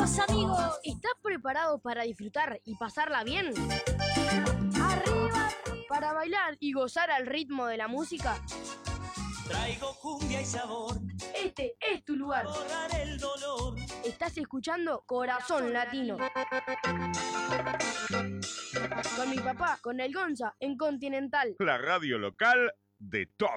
los amigos. ¿Estás preparado para disfrutar y pasarla bien? ¡Arriba! Para bailar y gozar al ritmo de la música. Traigo cumbia y sabor. Este es tu lugar. Borrar el dolor. Estás escuchando Corazón Latino. Con mi papá, con el Gonza, en Continental. La radio local de todo.